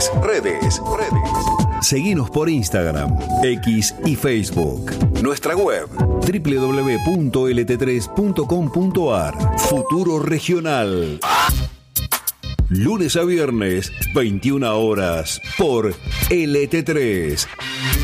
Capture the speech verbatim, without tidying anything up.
Redes, redes, redes. Seguinos por Instagram, X y Facebook. Nuestra web doble u doble u doble u punto l t tres punto com punto a r. Futuro Regional. Lunes a viernes, veintiuna horas, por L T tres.